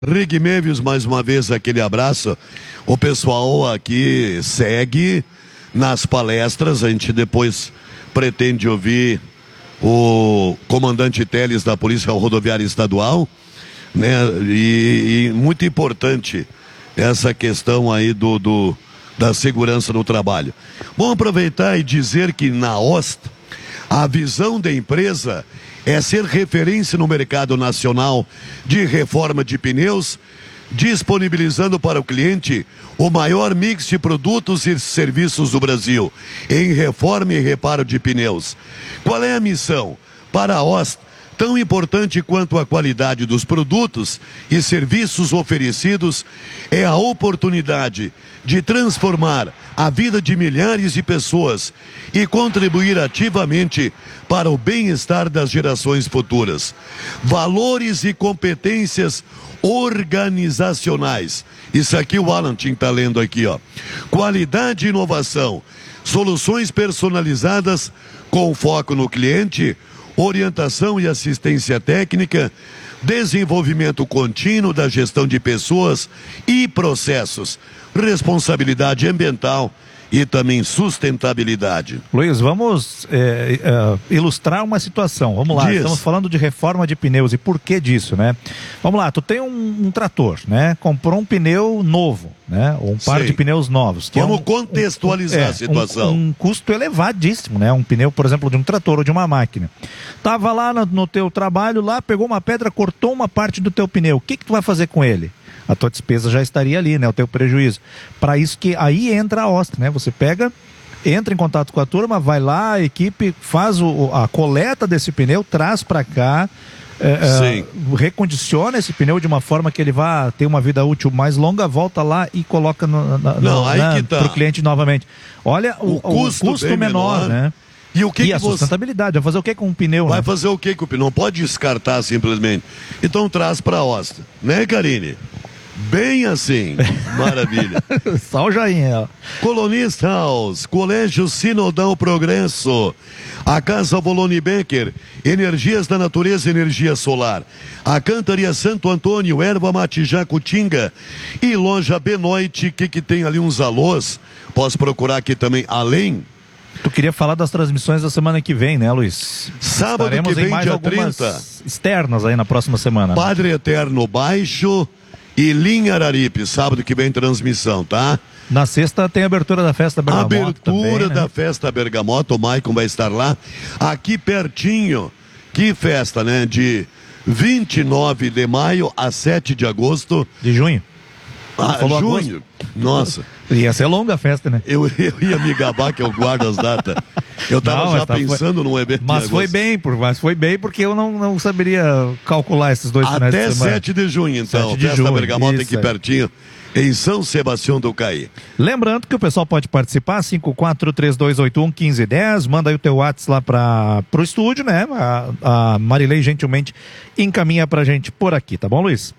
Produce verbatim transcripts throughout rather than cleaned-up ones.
Rig Mevius, mais uma vez aquele abraço. O pessoal aqui segue nas palestras. A gente depois pretende ouvir o comandante Teles da Polícia Rodoviária Estadual, né? E, e muito importante essa questão aí do, do, da segurança no trabalho. Vamos aproveitar e dizer que na O S T a visão da empresa é ser referência no mercado nacional de reforma de pneus, disponibilizando para o cliente o maior mix de produtos e serviços do Brasil em reforma e reparo de pneus. Qual é a missão? Para a O S T, tão importante quanto a qualidade dos produtos e serviços oferecidos, é a oportunidade de transformar a vida de milhares de pessoas e contribuir ativamente para o bem-estar das gerações futuras. Valores e competências organizacionais. Isso aqui o Alan tinha que estar lendo aqui, ó. Qualidade e inovação. Soluções personalizadas com foco no cliente, orientação e assistência técnica, desenvolvimento contínuo da gestão de pessoas e processos, responsabilidade ambiental e também sustentabilidade. Luiz, vamos é, é, ilustrar uma situação. Vamos lá, Diz. Estamos falando de reforma de pneus e por que disso, né? Vamos lá, tu tem um, um trator, né? Comprou um pneu novo, né? Ou um par Sei. de pneus novos. Que Vamos é um, contextualizar um, é, a situação. Um, um custo elevadíssimo, né? Um pneu, por exemplo, de um trator ou de uma máquina. Tava lá no, no teu trabalho, lá, pegou uma pedra, cortou uma parte do teu pneu. O que que tu vai fazer com ele? A tua despesa já estaria ali, né? O teu prejuízo. Para isso que aí entra a O S T, né? Você pega, entra em contato com a turma, vai lá, a equipe faz o, a coleta desse pneu, traz para cá, é, é, recondiciona esse pneu de uma forma que ele vá ter uma vida útil mais longa, volta lá e coloca no, na, Não, no, aí na, que tá. pro cliente novamente. Olha o, O custo, o custo bem menor, menor, né? E, o que e que a você... sustentabilidade, vai fazer o que com um pneu, Vai né? fazer o que com o pneu? Não pode descartar simplesmente. Então traz para a O S T, né, Karine? Bem assim, maravilha. Só o joinha, ó. Colonistas, Colégio Sinodal Progresso, a Casa Voloni Becker, Energias da Natureza, Energia Solar, a Cantaria Santo Antônio, Erva Mate Jacutinga e Loja Benoit, que que tem ali uns alôs, posso procurar aqui também, além... Tu queria falar das transmissões da semana que vem, né, Luiz? Sábado Estaremos que vem, em mais dia algumas trinta. externas aí na próxima semana. Padre Eterno Baixo e Linha Araripe, sábado que vem transmissão, tá? Na sexta tem a abertura da festa Bergamoto. Abertura também, né? da festa Bergamoto, o Maicon vai estar lá, aqui pertinho. Que festa, né? De vinte e nove de maio a sete de agosto. De junho. Ah, falou junho. agosto. Nossa. Ia ser longa a festa, né? Eu, eu ia me gabar que eu guardo as datas. Eu tava Não, já mas tá- pensando num evento. Mas de foi agosto. bem, por, mas foi bem porque eu não, não saberia calcular esses dois finais Até de semana. sete de junho, então. sete de Festa junho, Bergamoto isso aqui aí. pertinho, em São Sebastião do Caí. Lembrando que o pessoal pode participar, cinco quatro três dois oito um um cinco um zero, manda aí o teu WhatsApp lá para pro estúdio, né? A, a Marilei gentilmente encaminha pra gente por aqui, tá bom, Luiz?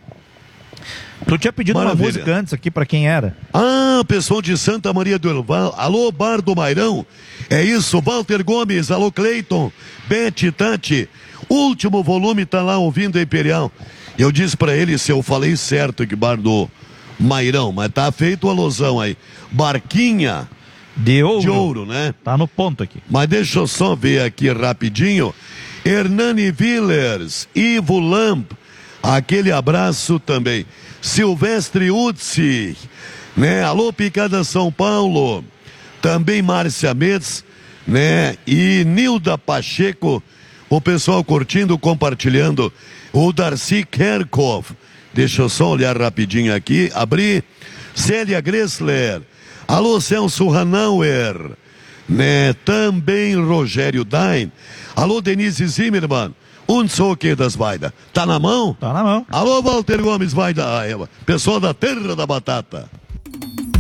Tu tinha pedido Maravilha. uma música antes aqui pra quem era? Ah, pessoal de Santa Maria do Elval. Alô, Bar do Mairão. É isso, Walter Gomes. Alô, Cleiton. Bete, Tati. Último volume tá lá ouvindo a Imperial. Eu disse pra ele se eu falei certo que Bar do Mairão, mas tá feito a alusão aí. Barquinha De ouro. de ouro, né? Tá no ponto aqui. Mas deixa eu só ver aqui rapidinho. Hernani Villers, Ivo Lamp, aquele abraço também. Silvestre Utsi, né? Alô, Picada São Paulo. Também Márcia Metz, né? E Nilda Pacheco, o pessoal curtindo, compartilhando. O Darcy Kerkhoff. Deixa eu só olhar rapidinho aqui, abrir. Célia Gressler. Alô, Celso Hanauer, né? Também Rogério Dain. Alô, Denise Zimmermann. Und so geht das weiter. Tá na mão? Tá na mão. Alô, Walter Gomes, vai da pessoal da Terra da Batata.